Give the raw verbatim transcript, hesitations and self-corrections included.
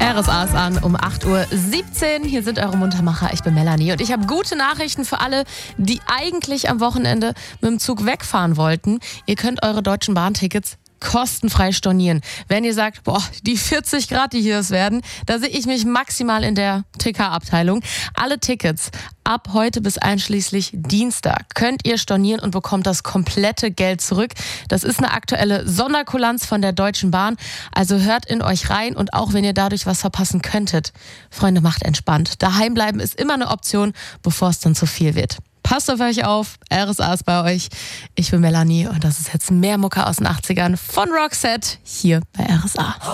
R S A ist an um acht Uhr siebzehn. Hier sind eure Muntermacher. Ich bin Melanie und ich habe gute Nachrichten für alle, die eigentlich am Wochenende mit dem Zug wegfahren wollten. Ihr könnt eure Deutschen Bahntickets kostenfrei stornieren. Wenn ihr sagt, boah, die vierzig Grad, die hier es werden, da sehe ich mich maximal in der T K-Abteilung. Alle Tickets ab heute bis einschließlich Dienstag könnt ihr stornieren und bekommt das komplette Geld zurück. Das ist eine aktuelle Sonderkulanz von der Deutschen Bahn. Also hört in euch rein und auch wenn ihr dadurch was verpassen könntet, Freunde, macht entspannt. Daheim bleiben ist immer eine Option, bevor es dann zu viel wird. Passt auf euch auf, R S A ist bei euch. Ich bin Melanie und das ist jetzt mehr Mucke aus den achtzigern von Roxette hier bei R S A.